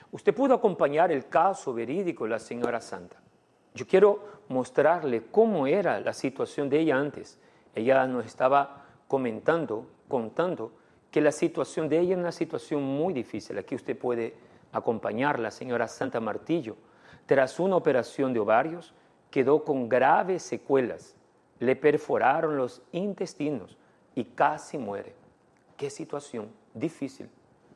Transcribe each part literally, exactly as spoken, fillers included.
Usted pudo acompañar el caso verídico de la señora Santa. Yo quiero mostrarle cómo era la situación de ella antes. Ella nos estaba comentando, contando, que la situación de ella es una situación muy difícil. Aquí usted puede acompañar a la señora Santa Martillo. Tras una operación de ovarios, quedó con graves secuelas. Le perforaron los intestinos y casi muere. Qué situación difícil.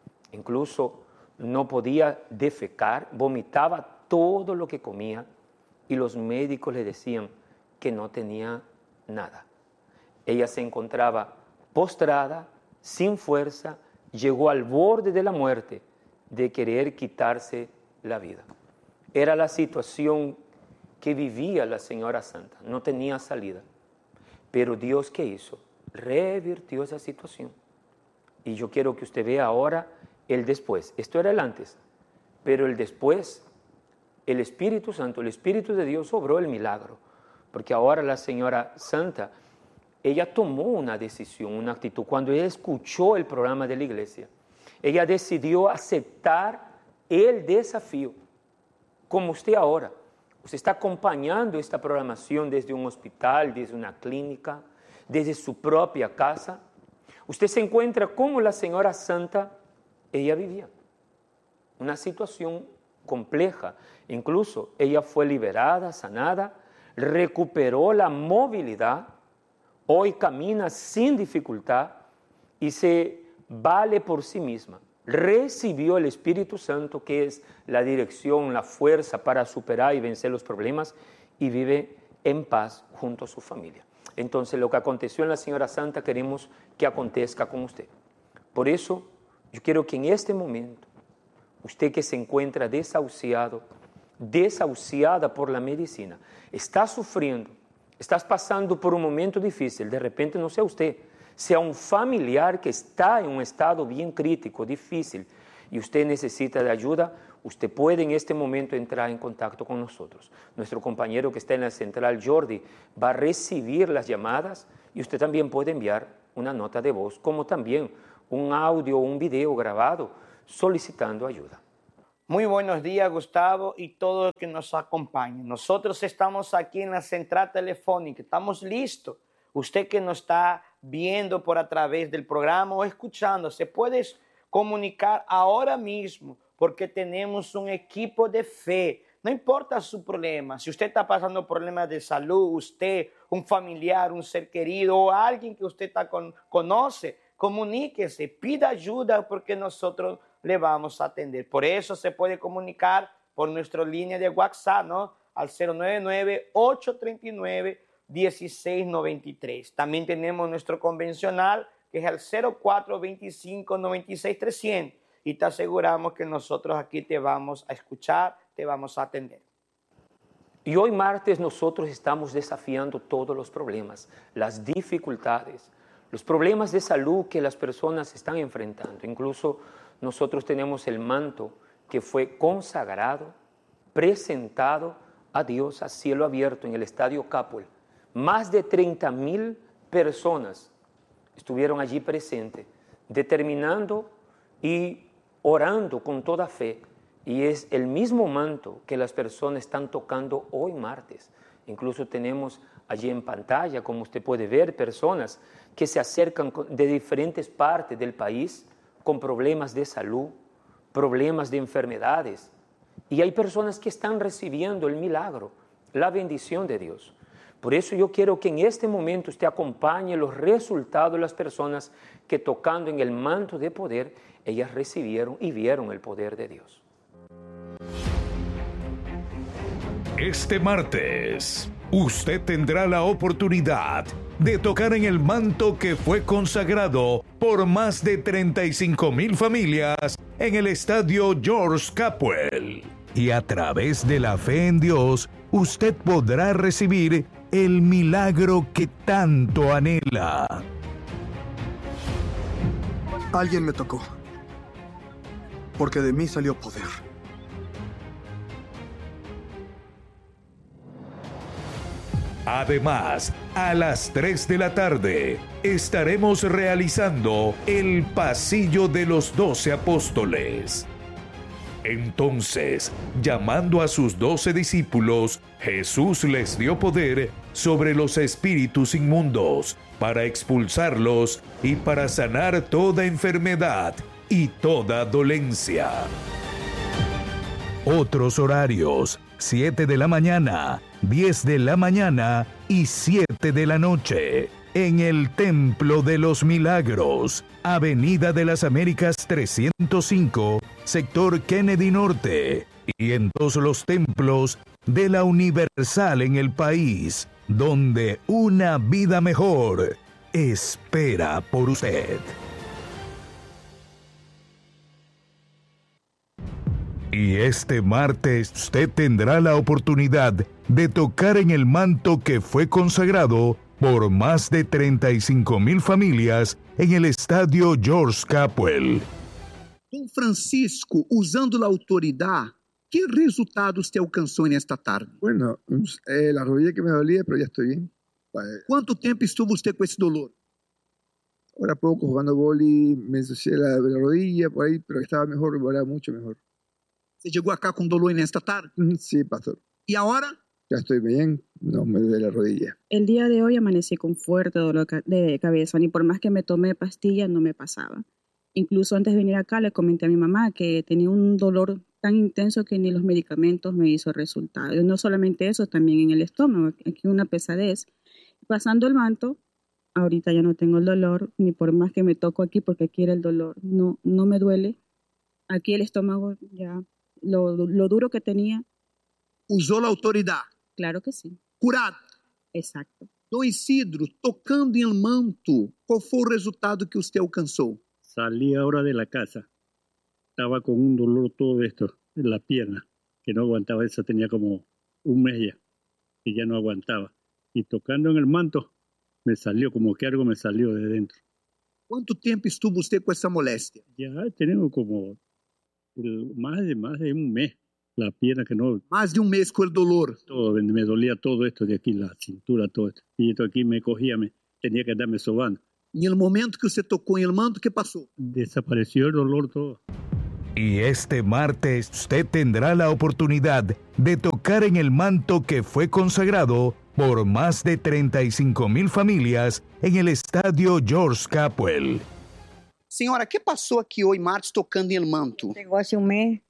Incluso no podía defecar, vomitaba todo lo que comía y los médicos le decían que no tenía nada. Ella se encontraba postrada, sin fuerza, llegó al borde de la muerte, de querer quitarse la vida. Era la situación que vivía la señora Santa, no tenía salida. Pero Dios, ¿qué hizo? Revirtió esa situación. Y yo quiero que usted vea ahora el después. Esto era el antes, pero el después, el Espíritu Santo, el Espíritu de Dios obró el milagro. Porque ahora la señora Santa, ella tomó una decisión, una actitud. Cuando ella escuchó el programa de la iglesia, ella decidió aceptar el desafío. Como usted ahora, usted está acompañando esta programación desde un hospital, desde una clínica, desde su propia casa. Usted se encuentra como la señora Santa, ella vivía. Una situación compleja. Incluso ella fue liberada, sanada, recuperó la movilidad, hoy camina sin dificultad y se vale por sí misma. Recibió el Espíritu Santo, que es la dirección, la fuerza para superar y vencer los problemas, y vive en paz junto a su familia. Entonces, lo que aconteció en la señora Santa queremos que acontezca con usted. Por eso, yo quiero que en este momento, usted que se encuentra desahuciado, desahuciada por la medicina, está sufriendo, estás pasando por un momento difícil, de repente no sea usted, sea un familiar que está en un estado bien crítico, difícil, y usted necesita de ayuda, usted puede en este momento entrar en contacto con nosotros. Nuestro compañero que está en la central, Jordi, va a recibir las llamadas y usted también puede enviar una nota de voz, como también un audio o un video grabado solicitando ayuda. Muy buenos días, Gustavo, y todos los que nos acompañan. Nosotros estamos aquí en la central telefónica, estamos listos. Usted que nos está viendo por a través del programa o escuchando, se puede comunicar ahora mismo porque tenemos un equipo de fe. No importa su problema, si usted está pasando problemas de salud, usted, un familiar, un ser querido o alguien que usted está con, conoce, comuníquese, pida ayuda porque nosotros le vamos a atender. Por eso se puede comunicar por nuestra línea de WhatsApp, ¿no? Al cero nueve nueve, ocho tres nueve, uno seis nueve tres. También tenemos nuestro convencional, que es el cero cuatro veinticinco, noventa y seis, trescientos. Y te aseguramos que nosotros aquí te vamos a escuchar, te vamos a atender. Y hoy martes nosotros estamos desafiando todos los problemas, las dificultades, los problemas de salud que las personas están enfrentando. Incluso nosotros tenemos el manto que fue consagrado, presentado a Dios a cielo abierto en el Estadio Capol. Más de treinta mil personas estuvieron allí presentes, determinando y orando con toda fe. Y es el mismo manto que las personas están tocando hoy martes. Incluso tenemos allí en pantalla, como usted puede ver, personas que se acercan de diferentes partes del país con problemas de salud, problemas de enfermedades. Y hay personas que están recibiendo el milagro, la bendición de Dios. Por eso yo quiero que en este momento usted acompañe los resultados de las personas que tocando en el manto de poder, ellas recibieron y vieron el poder de Dios. Este martes, usted tendrá la oportunidad de tocar en el manto que fue consagrado por más de treinta y cinco mil familias en el estadio George Capwell. Y a través de la fe en Dios, usted podrá recibir el milagro que tanto anhela. Alguien me tocó, porque de mí salió poder. Además, a las tres de la tarde estaremos realizando el Pasillo de los Doce Apóstoles. Entonces, llamando a sus doce discípulos, Jesús les dio poder sobre los espíritus inmundos para expulsarlos y para sanar toda enfermedad y toda dolencia. Otros horarios: siete de la mañana, diez de la mañana y siete de la noche. En el Templo de los Milagros, Avenida de las Américas trescientos cinco, sector Kennedy Norte, y en todos los templos de la Universal en el país, donde una vida mejor espera por usted. Y este martes usted tendrá la oportunidad de tocar en el manto que fue consagrado por más de treinta y cinco mil familias en el estadio George Capwell. Dom Francisco, usando la autoridad, ¿qué resultados usted alcanzó en esta tarde? Bueno, eh, la rodilla que me dolía, pero ya estoy bien. ¿Cuánto tiempo estuvo usted con ese dolor? Ahora poco, jugando boli, me ensucié la, la rodilla por ahí, pero estaba mejor, ahora mucho mejor. ¿Se llegó acá con dolor en esta tarde? Sí, pastor. ¿Y ahora? Ya estoy bien, no me duele la rodilla. El día de hoy amanecí con fuerte dolor de cabeza, ni por más que me tomé pastillas no me pasaba. Incluso antes de venir acá le comenté a mi mamá que tenía un dolor tan intenso que ni los medicamentos me hizo resultado. Y no solamente eso, también en el estómago, aquí una pesadez. Pasando el manto, ahorita ya no tengo el dolor, ni por más que me toco aquí, porque aquí era el dolor, no, no me duele. Aquí el estómago ya, lo, lo duro que tenía. ¿Usó la autoridad? Claro que sí. Curado. Exacto. Don Isidro, tocando en el manto, ¿cuál fue el resultado que usted alcanzó? Salí ahora de la casa. Estaba con un dolor todo esto en la pierna, que no aguantaba. Eso tenía como un mes ya, y ya no aguantaba. Y tocando en el manto, me salió, como que algo me salió de dentro. ¿Cuánto tiempo estuvo usted con esa molestia? Ya tenemos como el, más, de, más de un mes. La pierna que no... Más de un mes con el dolor. Todo, me dolía todo esto de aquí, la cintura, todo esto. Y esto aquí me cogía, me tenía que andarme sobando. Y en el momento que usted tocó en el manto, ¿qué pasó? Desapareció el dolor todo. Y este martes usted tendrá la oportunidad de tocar en el manto que fue consagrado por más de treinta y cinco mil familias en el estadio George Capwell. Señora, ¿qué pasó aquí hoy martes tocando en el manto? Tengo hace un mes.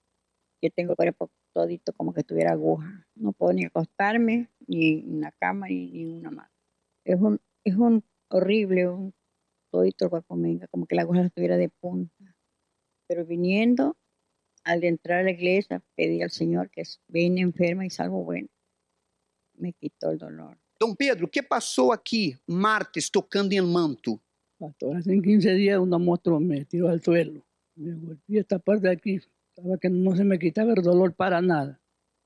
Yo tengo el cuerpo todito como que tuviera aguja. No puedo ni acostarme, ni en la cama, ni, ni una mano. Es un, es un horrible, un, todito el cuerpo me venga, como que la aguja estuviera de punta. Pero viniendo, al entrar a la iglesia, pedí al Señor que ven enferma y salgo bueno. Me quitó el dolor. Don Pedro, ¿qué pasó aquí martes tocando en el manto? Pastor, hace quince días una monstruo me tiró al suelo. Me golpeé esta parte de aquí. Estaba que no se me quitaba el dolor para nada.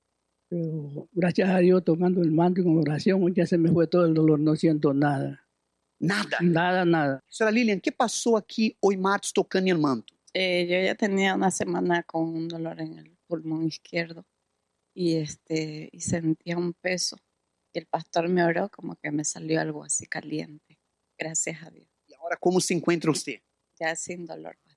Pero gracias a Dios, tocando el manto y con oración, ya se me fue todo el dolor. No siento nada. Nada. Nada, nada. Señora Lilian, ¿qué pasó aquí hoy martes tocando en el manto? Eh, yo ya tenía una semana con un dolor en el pulmón izquierdo y, este, y sentía un peso. Y el pastor me oró como que me salió algo así caliente. Gracias a Dios. ¿Y ahora cómo se encuentra usted? Ya sin dolor, pastor.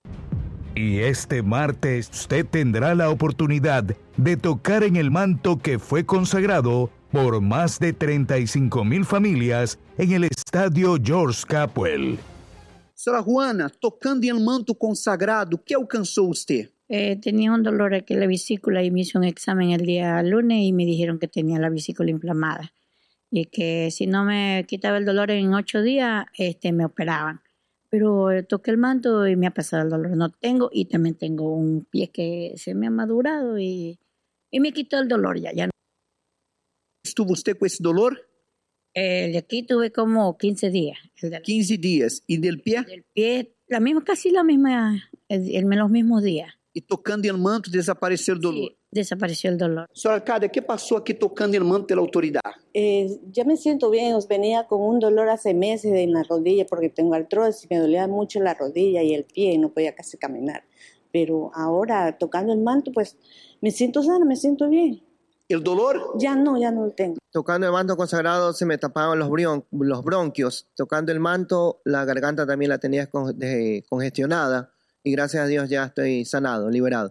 Y este martes usted tendrá la oportunidad de tocar en el manto que fue consagrado por más de treinta y cinco mil familias en el estadio George Capwell. Señora Juana, tocando en el manto consagrado, ¿qué alcanzó usted? Eh, tenía un dolor aquí en la vesícula y me hice un examen el día lunes y me dijeron que tenía la vesícula inflamada y que si no me quitaba el dolor en ocho días, este, me operaban. Pero eh, toqué el manto y me ha pasado el dolor. No tengo, y también tengo un pie que se me ha madurado y, y me quitó el dolor ya. ya. ¿Estuvo usted con ese dolor? Eh, de aquí tuve como quince días. El de la, quince días. ¿Y del pie? Del pie, la misma, casi la misma, en los mismos días. ¿Y tocando el manto desapareció el dolor? Sí, desapareció el dolor. Señora Arcadia, ¿qué pasó aquí tocando el manto de la autoridad? Eh, ya me siento bien, os venía con un dolor hace meses en la rodilla porque tengo artrosis, me dolía mucho la rodilla y el pie y no podía casi caminar. Pero ahora tocando el manto, pues me siento sana, me siento bien. ¿El dolor? Ya no, ya no lo tengo. Tocando el manto consagrado se me tapaban los, brion, los bronquios. Tocando el manto, la garganta también la tenía congestionada. Y gracias a Dios ya estoy sanado, liberado.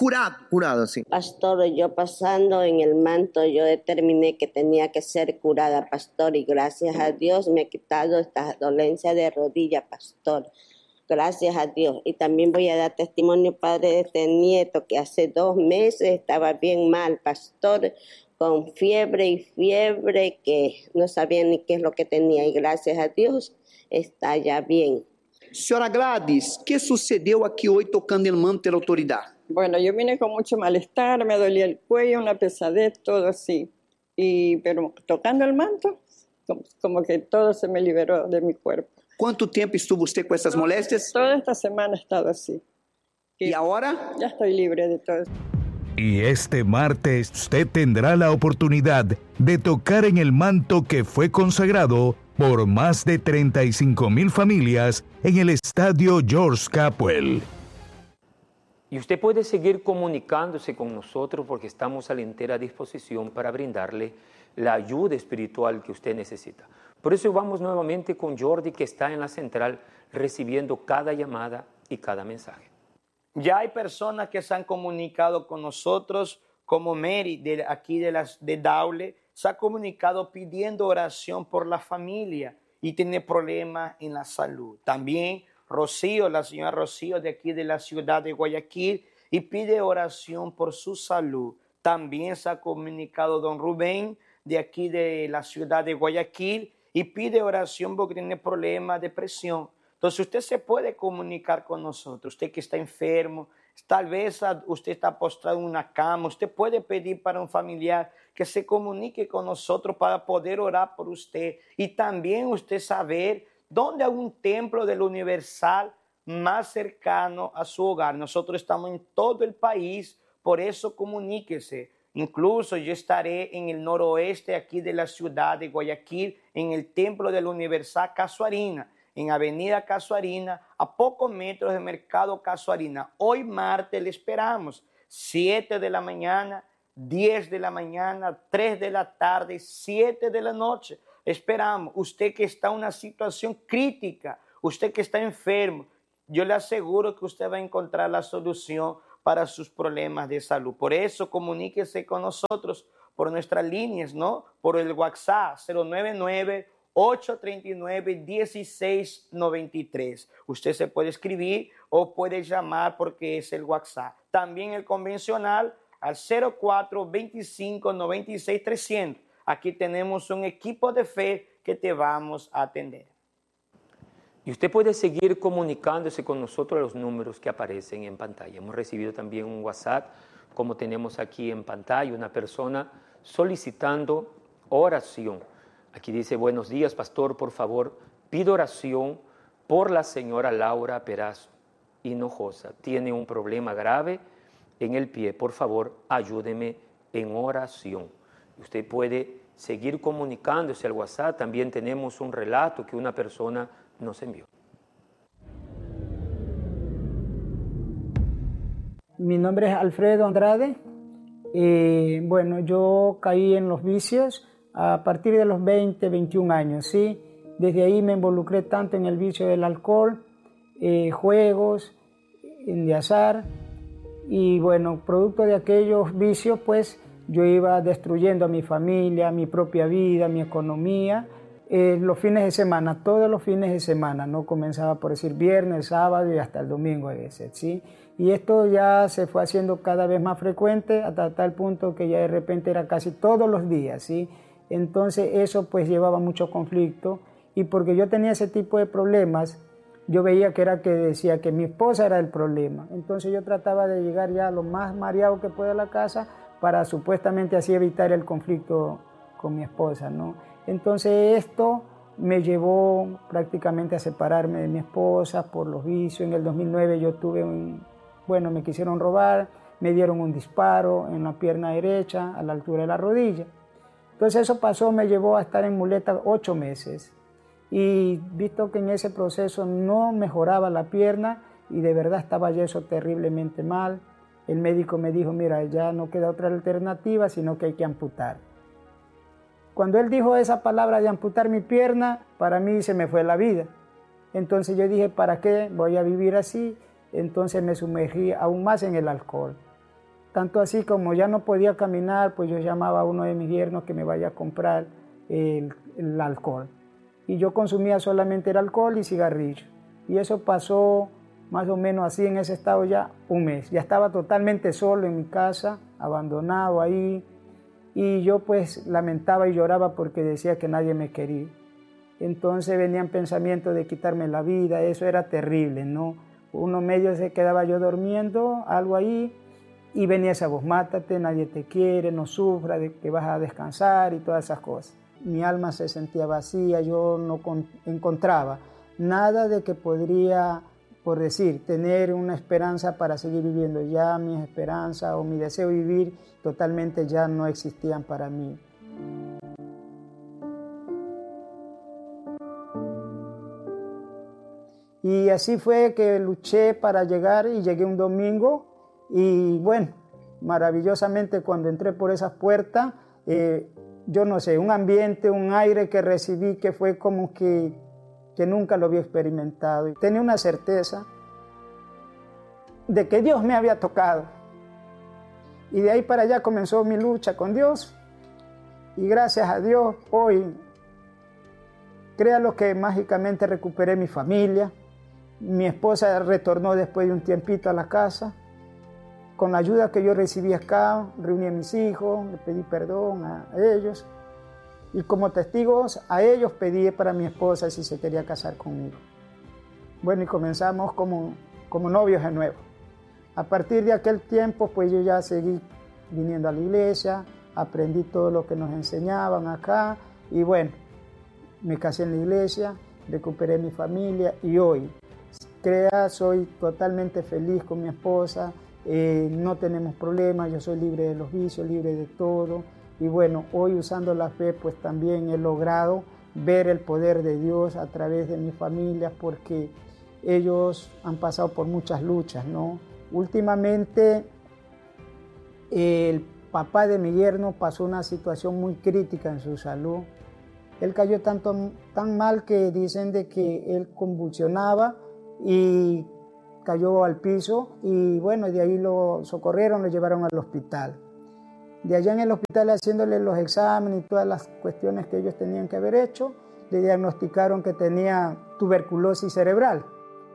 curado. Curado, sí. Pastor, yo pasando en el manto, yo determiné que tenía que ser curada, pastor, y gracias a Dios me ha quitado esta dolencia de rodilla, pastor. Gracias a Dios. Y también voy a dar testimonio, padre, de este nieto que hace dos meses estaba bien mal, pastor, con fiebre y fiebre, que no sabía ni qué es lo que tenía. Y gracias a Dios está ya bien. Senhora Gladys, o que sucedeu aqui hoje tocando el manto de la autoridad? Bueno, yo vine con mucho malestar, me dolía el cuello, una pesadez, todo así. Y, pero tocando el manto, como, como que todo se me liberó de mi cuerpo. ¿Cuánto tiempo estuvo usted con estas molestias? Toda esta semana he estado así. ¿Y, ¿Y ahora? Ya estoy libre de todo. Y este martes usted tendrá la oportunidad de tocar en el manto que fue consagrado por más de treinta y cinco mil familias en el estadio George Capwell. Y usted puede seguir comunicándose con nosotros porque estamos a la entera disposición para brindarle la ayuda espiritual que usted necesita. Por eso vamos nuevamente con Jordi, que está en la central recibiendo cada llamada y cada mensaje. Ya hay personas que se han comunicado con nosotros, como Mary de aquí de, las, de Daule, se ha comunicado pidiendo oración por la familia y tiene problemas en la salud. También Rocío, la señora Rocío de aquí de la ciudad de Guayaquil, y pide oración por su salud. También se ha comunicado don Rubén de aquí de la ciudad de Guayaquil y pide oración porque tiene problemas de presión. Entonces usted se puede comunicar con nosotros, usted que está enfermo, tal vez usted está postrado en una cama, usted puede pedir para un familiar que se comunique con nosotros para poder orar por usted y también usted saber dónde hay un templo del Universal más cercano a su hogar. Nosotros estamos en todo el país, por eso comuníquese. Incluso yo estaré en el noroeste aquí de la ciudad de Guayaquil, en el templo del Universal Casuarina, en Avenida Casuarina, a pocos metros del Mercado Casuarina. Hoy martes le esperamos, siete de la mañana, diez de la mañana, tres de la tarde, siete de la noche. Esperamos. Usted que está en una situación crítica, usted que está enfermo, yo le aseguro que usted va a encontrar la solución para sus problemas de salud. Por eso comuníquese con nosotros por nuestras líneas, ¿no? Por el WhatsApp cero nueve nueve, ocho tres nueve, uno seis nueve tres. Usted se puede escribir o puede llamar porque es el WhatsApp. También el convencional al cero cuatro veinticinco noventa y seis trescientos. Aquí tenemos un equipo de fe que te vamos a atender. Y usted puede seguir comunicándose con nosotros a los números que aparecen en pantalla. Hemos recibido también un WhatsApp, como tenemos aquí en pantalla, una persona solicitando oración. Aquí dice, buenos días, pastor, por favor, pido oración por la señora Laura Perazo Hinojosa. Tiene un problema grave en el pie. Por favor, ayúdeme en oración. Usted puede seguir comunicándose al WhatsApp. También tenemos un relato que una persona nos envió. Mi nombre es Alfredo Andrade. Eh, bueno, yo caí en los vicios a partir de los veinte, veintiún años, ¿sí? Desde ahí me involucré tanto en el vicio del alcohol, eh, juegos, en de azar, y bueno, producto de aquellos vicios, pues yo iba destruyendo a mi familia, mi propia vida, mi economía, eh, los fines de semana, todos los fines de semana, ¿no? Comenzaba por decir viernes, sábado y hasta el domingo a veces, ¿sí? Y esto ya se fue haciendo cada vez más frecuente hasta tal punto que ya de repente era casi todos los días, ¿sí? Entonces eso pues llevaba mucho conflicto y porque yo tenía ese tipo de problemas, yo veía que era que decía que mi esposa era el problema. Entonces yo trataba de llegar ya lo más mareado que pueda a la casa para supuestamente así evitar el conflicto con mi esposa, ¿no? Entonces esto me llevó prácticamente a separarme de mi esposa por los vicios. En el dos mil nueve yo tuve un, bueno, me quisieron robar, me dieron un disparo en la pierna derecha a la altura de la rodilla. Entonces eso pasó, me llevó a estar en muleta ocho meses. Y visto que en ese proceso no mejoraba la pierna y de verdad estaba ya eso terriblemente mal, el médico me dijo, mira, ya no queda otra alternativa, sino que hay que amputar. Cuando él dijo esa palabra de amputar mi pierna, para mí se me fue la vida. Entonces yo dije, ¿para qué voy a vivir así? Entonces me sumergí aún más en el alcohol. Tanto así como ya no podía caminar, pues yo llamaba a uno de mis yernos que me vaya a comprar el, el alcohol. Y yo consumía solamente el alcohol y cigarrillos. Y eso pasó más o menos así en ese estado ya un mes. Ya estaba totalmente solo en mi casa, abandonado ahí. Y yo pues lamentaba y lloraba porque decía que nadie me quería. Entonces venían pensamientos de quitarme la vida, eso era terrible, ¿no? Uno medio se quedaba yo durmiendo, algo ahí, y venía esa voz, mátate, nadie te quiere, no sufra, de que vas a descansar y todas esas cosas. Mi alma se sentía vacía, yo no encontraba nada de que podría, por decir, tener una esperanza para seguir viviendo. Ya mi esperanza o mi deseo de vivir totalmente ya no existían para mí. Y así fue que luché para llegar y llegué un domingo y bueno, maravillosamente cuando entré por esas puertas, eh, yo no sé, un ambiente, un aire que recibí que fue como que, que nunca lo había experimentado. Y tenía una certeza de que Dios me había tocado. Y de ahí para allá comenzó mi lucha con Dios. Y gracias a Dios hoy, créalo que mágicamente recuperé mi familia. Mi esposa retornó después de un tiempito a la casa. Con la ayuda que yo recibí acá, reuní a mis hijos, le pedí perdón a ellos. Y como testigos a ellos pedí para mi esposa si se quería casar conmigo. Bueno, y comenzamos como, como novios de nuevo. A partir de aquel tiempo, pues yo ya seguí viniendo a la iglesia, aprendí todo lo que nos enseñaban acá. Y bueno, me casé en la iglesia, recuperé mi familia y hoy, crea, soy totalmente feliz con mi esposa, eh, no tenemos problemas, yo soy libre de los vicios, libre de todo. Y bueno, hoy usando la fe, pues también he logrado ver el poder de Dios a través de mi familia, porque ellos han pasado por muchas luchas, ¿no? Últimamente, el papá de mi yerno pasó una situación muy crítica en su salud. Él cayó tanto, tan mal que dicen de que él convulsionaba y cayó al piso y bueno, de ahí lo socorrieron, lo llevaron al hospital. De allá en el hospital, haciéndole los exámenes y todas las cuestiones que ellos tenían que haber hecho, le diagnosticaron que tenía tuberculosis cerebral,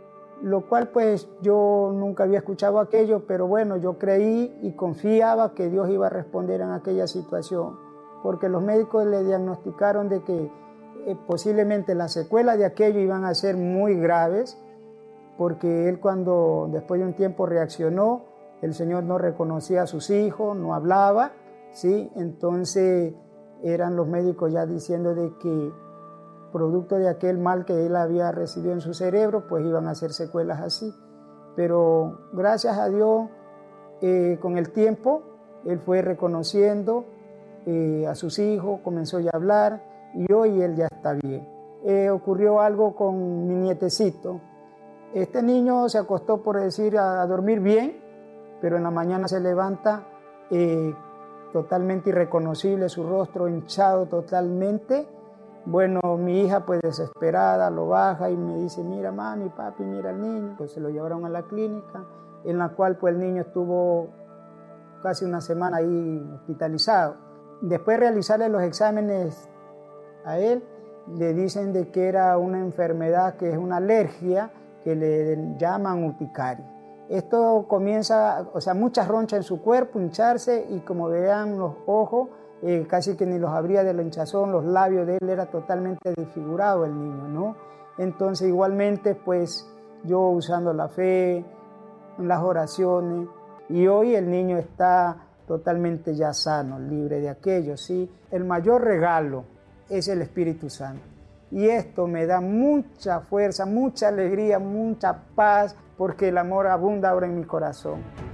lo cual pues yo nunca había escuchado aquello, pero bueno, yo creí y confiaba que Dios iba a responder en aquella situación, porque los médicos le diagnosticaron de que eh, posiblemente las secuelas de aquello iban a ser muy graves, porque él cuando después de un tiempo reaccionó, el Señor no reconocía a sus hijos, no hablaba, ¿sí? Entonces eran los médicos ya diciendo de que producto de aquel mal que él había recibido en su cerebro, pues iban a ser secuelas así. Pero gracias a Dios, eh, con el tiempo, él fue reconociendo eh, a sus hijos, comenzó ya a hablar y hoy él ya está bien. Eh, ocurrió algo con mi nietecito. Este niño se acostó, por decir, a, a dormir bien, pero en la mañana se levanta eh, totalmente irreconocible, su rostro hinchado totalmente. Bueno, mi hija pues desesperada lo baja y me dice, mira mami, papi, mira al niño. Pues se lo llevaron a la clínica, en la cual pues el niño estuvo casi una semana ahí hospitalizado. Después de realizarle los exámenes a él, le dicen de que era una enfermedad que es una alergia que le llaman urticaria. Esto comienza, o sea, muchas ronchas en su cuerpo, hincharse y como vean los ojos, eh, casi que ni los abría de la hinchazón, los labios de él era totalmente desfigurado el niño, ¿no? Entonces igualmente pues yo usando la fe, las oraciones y hoy el niño está totalmente ya sano, libre de aquello, ¿sí? El mayor regalo es el Espíritu Santo. Y esto me da mucha fuerza, mucha alegría, mucha paz, porque el amor abunda ahora en mi corazón.